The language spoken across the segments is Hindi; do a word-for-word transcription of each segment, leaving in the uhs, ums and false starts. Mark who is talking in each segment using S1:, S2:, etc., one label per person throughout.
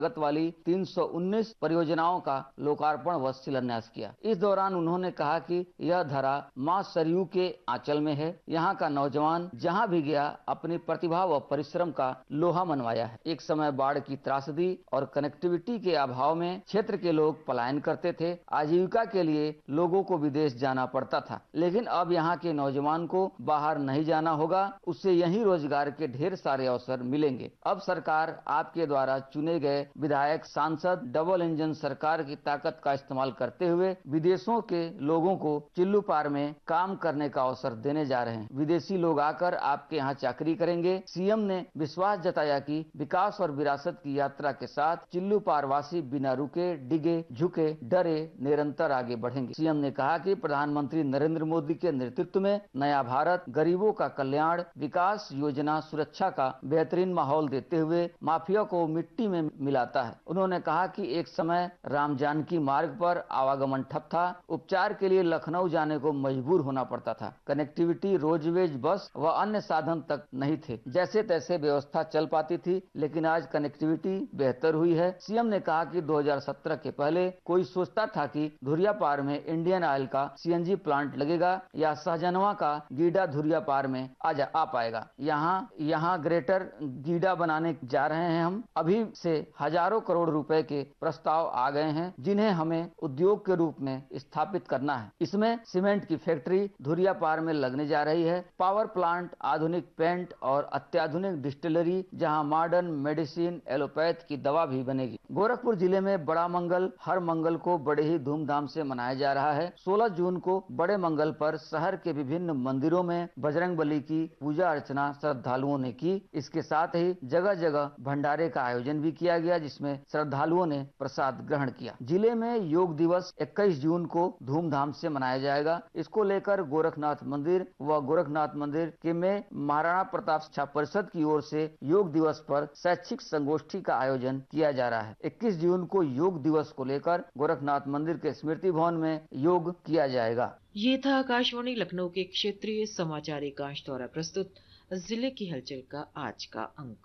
S1: लागत वाली तीन सौ उन्नीस परियोजनाओं का लोकार्पण व शिलान्यास किया। इस दौरान उन्होंने कहा कि यह धरा मां सरयू के आंचल में है। यहाँ का नौजवान जहाँ भी गया अपनी प्रतिभा व परिश्रम का लोहा मनवाया है। एक समय बाढ़ की त्रासदी और कनेक्टिविटी के अभाव में क्षेत्र के लोग पलायन करते थे। आजीविका के लिए लोगों को विदेश जाना पड़ता था, लेकिन अब यहाँ के नौजवान को बाहर नहीं जाना होगा, उससे यहीं रोजगार के ढेर सारे अवसर मिलेंगे। अब सरकार आपके द्वारा चुने गए विधायक, सांसद डबल इंजन सरकार की ताकत का इस्तेमाल करते हुए विदेशों के लोगों को चिल्लू पार में काम करने का अवसर देने जा रहे हैं। विदेशी लोग आकर आपके यहाँ चाकरी करेंगे। सीएम ने विश्वास जताया कि विकास और विरासत की यात्रा के साथ चिल्लू पार वासी बिना रुके, डिगे, झुके, डरे निरंतर आगे बढ़ेंगे। सीएम ने कहा कि प्रधानमंत्री नरेंद्र मोदी के नेतृत्व में नया भारत गरीबों का कल्याण, विकास योजना, सुरक्षा का बेहतरीन माहौल देते हुए माफिया को मिट्टी में मिलाता है। उन्होंने कहा कि एक समय राम जानकी मार्ग पर आवागमन ठप था। उपचार के लिए लखनऊ जाने को मजबूर होना पड़ता था। कनेक्टिविटी रोडवेज, बस व अन्य साधन तक नहीं थे। जैसे तैसे व्यवस्था चल पाती थी, लेकिन आज कनेक्टिविटी बेहतर हुई है। सीएम ने कहा कि दो हज़ार सत्रह के पहले कोई सोचता था कि धुरिया पार में इंडियन ऑयल का सीएनजी प्लांट लगेगा या सहजनवा का गीडा धुरिया पार में आ जा आ पाएगा। यहाँ यहाँ ग्रेटर गीडा बनाने जा रहे हैं हम। अभी से हजारों करोड़ रुपए के प्रस्ताव आ गए हैं, जिन्हें हमें उद्योग के रूप में स्थापित करना है। इसमें सीमेंट की फैक्ट्री धुरिया पार में लगने जा रही है, पावर प्लांट, आधुनिक पेंट और अत्याधुनिक डिस्टिलरी, जहां मॉडर्न मेडिसिन, एलोपैथ की दवा भी बनेगी। गोरखपुर जिले में बड़ा मंगल हर मंगल को बड़े ही धूमधाम से मनाया जा रहा है। सोलह जून को बड़े मंगल पर शहर के विभिन्न मंदिरों में बजरंगबली की पूजा अर्चना श्रद्धालुओं ने की। इसके साथ ही जगह जगह भंडारे का आयोजन भी किया गया, जिसमें श्रद्धालुओं ने प्रसाद ग्रहण किया। जिले में योग दिवस इक्कीस जून को धूमधाम से मनाया जाएगा। इसको लेकर गोरखनाथ मंदिर व गोरखनाथ मंदिर के में महाराणा प्रताप शिक्षा परिषद की ओर से योग दिवस पर शैक्षिक संगोष्ठी का आयोजन किया जा रहा है। इक्कीस जून को योग दिवस को लेकर गोरखनाथ मंदिर के स्मृति भवन में योग किया जाएगा।
S2: ये था आकाशवाणी लखनऊ के क्षेत्रीय समाचार एकांश द्वारा प्रस्तुत जिले की हलचल का आज का अंक।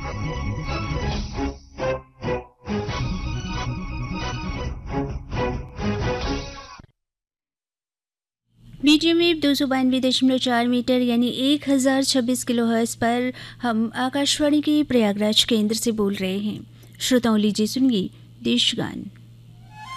S3: मीडियम वेव दो सौ बानवे दशमलव चार मीटर यानी एक हजार छब्बीस किलो हर्ट्ज पर हम आकाशवाणी के प्रयागराज केंद्र से बोल रहे हैं। श्रोताओं, लीजिए सुनिए देशगान।